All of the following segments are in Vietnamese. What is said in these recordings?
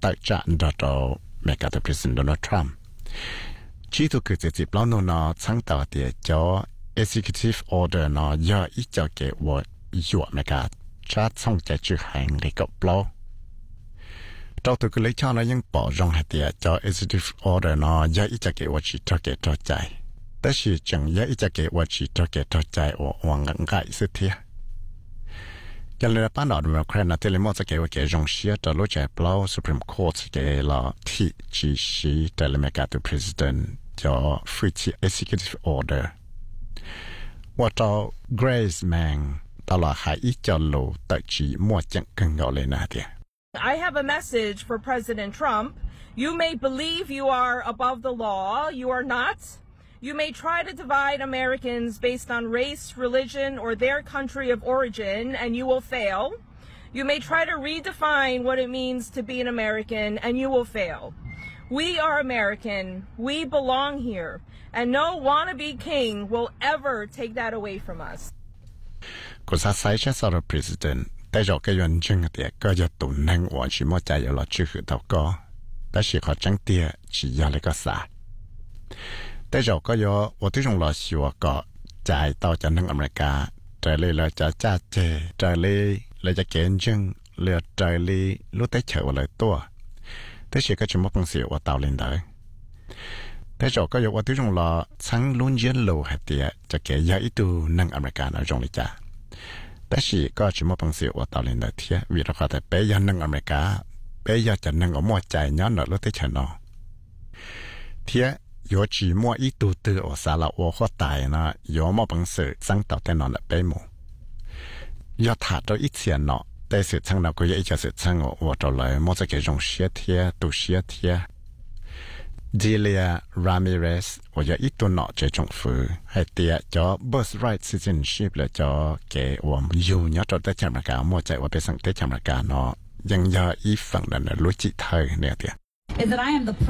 tại trận đó đó mẹ cả President Donald Trump chỉ thu cứ chỉ bao nhiêu nó sáng tạo để cho executive order nó do ít cho cái vật dọa mẹ cả cha xong chạy chữ hành để cặp bao trong từ cái lấy cho nó những bỏ rong hạt để cho executive order nó do ít cho cái vật chỉ cho cái cho chạyแต่是正也一只嘅話是做嘅做在我往硬解釋啲，因為班內嘅 Ukraine 那啲你冇只嘅話嘅用時就攞在 blow Supreme Court 嘅啦 TGC แต่你咪講到 President 就 free executive order，我到 Grace Man 到啦係一隻路特指冇正更有嚟那啲。 I have a message for President Trump. You may believe you are above the law. You are not. You may try to divide Americans based on race, religion, or their country of origin, and you will fail. You may try to redefine what it means to be an American, and you will fail. We are American. We belong here. And no wannabe king will ever take that away from us. 嗰陣時嘅時候 ，President 帶咗嘅原證嘅，嗰隻都能完全冇再有落去去到個，但是佢真啲只有呢個啥。แต่เราก็ยอว่าที่เราชัวก็จ่ายต่อจากนั่งอเมริกาใจเลยเราจะจ้าเจใจเลยเราจะเกณฑ์จึงเลือใจเลยรู้ได้เฉยว่าเลยตัวแต่เชื่อก็จะมั่งเสียว่าเต่าเล่นได้แต่เราก็ยอว่าที่เราทั้งลุ้นเย็นโลหัดเดียจะเกยอีตูนั่งอเมริกาในตรงนี้จ้าแต่เชื่อก็จะมั่งเสียว่าเต่าเล่นได้เทียวิธีการแต่เปย์ยันนั่งอเมริกาเปย์ยันจะนั่งเอาหม้อใจย้อนหน่อยรู้ได้เฉยเนาะเทีย有只摸一肚子我杀了我或大呢，有么本事生到在那的背幕，要他到一千呢，但是称那个也就是称我到来么这个种些贴都些贴 ，Delia Ramirez 我要一肚脑这种服，还点叫 birthright citizenship 了叫给我们有要到在加拿大么在我被生在加拿大呢，ยัง要一份的呢逻辑太那点。 Is that I am the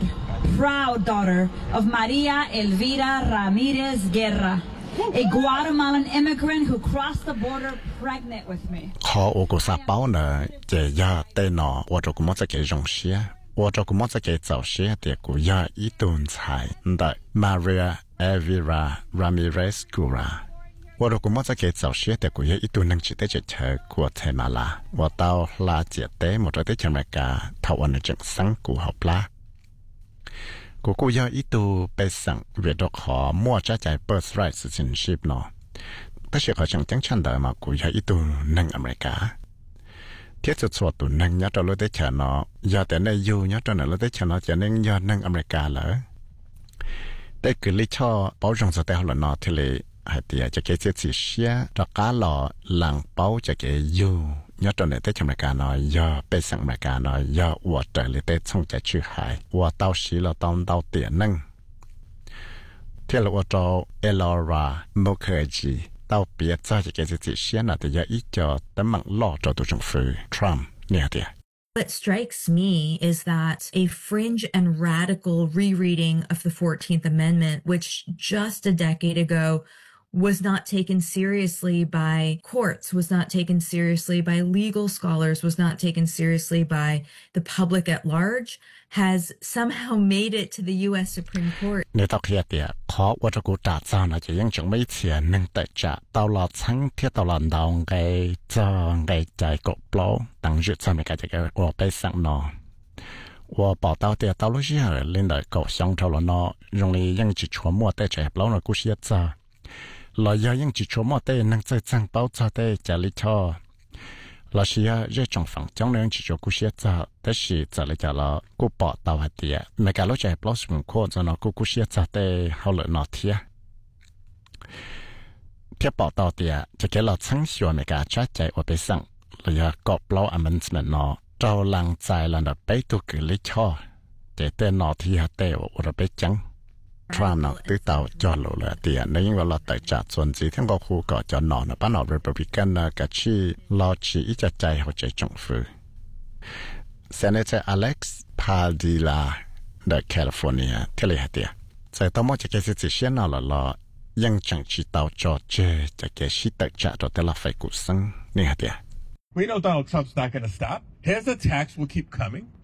proud daughter of Maria Elvira Ramirez Guerra, a Guatemalan immigrant who crossed the border pregnant with me. ขอ我个啥包呢？这要带呢，我这个么子给用些，我这个么子给早些的个要一顿菜的 Maria Elvira Ramirez Guerra。我如果冇在给早些的，我也一度能记得这车过才嘛啦。我到拉姐的，我在在加拿大，他วัน的正生กู好啦。กู要一度被上为到ขอมั่วใจ birthright citizenship เนาะแต่是เขาจังจังชันได้มากู要一度นั่งอเมริกาเทียบสุดตัวนั่งยัดตัวรถได้เฉยเนาะยาแต่ในยูยัดตัวนั้นรถได้เฉยเนาะจะนั่งยอดนั่งอเมริกาเหรอแต่คือลิชอป้าจงสเตลหล่อเนาะที่เลยhay thìจะเกิดสิ่งเสียต่อการหล่อหลังเป้าจะเกิดอยู่ย้อนตอนนี้ได้ทำรายการน้อยย่อเป็นสังรายการน้อยย่อวัวเตอร์เลยได้ส่งใจชื่อหายวัวเต้าสีเราต้องเต้าเตียนนั่งเที่ยววัวโตเอลอราโมเคจีเต้าเปียจะเกิดสิ่งเสียน่ะแต่ย่ออีจอแต่มังล่อจอตัวจงฟื้นทรัมป์เนี่ยเดีย What strikes me is that a fringe and radical rereading of the 14th Amendment, which just a decade ago was not taken seriously by courts, was not taken seriously by legal scholars, was not taken seriously by the public at large, has somehow made it to the U.S. Supreme Court. ในตอนเดียวขอว่าจะกูตัดจานอาจจะยังจังไม่เทียนหนึ่งแต่จะตลอดทั้งที่ตลอดดาวไงจะไงใจกบล้อตั้งจุดสมัยการจะกูไปสั่งนอ我报道的道路上领导搞相头了呢，用来用去传播的这包呢故事子，来要用去传播的能在正包着的家里头。老师呀，这种房将来去做故事子，但是这里家了，我报道下的，每个老在包什么课，在那个故事子的好了那天。ที่报道的，จะ给老曾学每个家在我被上，来要搞包 amendment 呢。เราลังใจลันดาไปตุกิลิชอแต่เต้นนอที่ฮะเตวเราไปจังทรัมป์นอตื้อเตาจอดโลเลยเตียในยิ่งว่าเราแต่จัดส่วนจีทั้งก็คู่ก็จะนอนนะป้านอรีพับลิกันนะกับชีรอชีอีจะใจหัวใจจงฟื้นเซเนเตอร์อเล็กซ์พาดิลาในแคลิฟอร์เนียที่เลยฮะเตียใจต้องมองจะเกิดสิ่งเช่นนั้นละยังจังชีเตาจอดเจจะเกิดชีแต่จัดตัวแต่ละไฟกุศลนี่ฮะเตีย We know Donald Trump's not going to stop. His attacks will keep coming.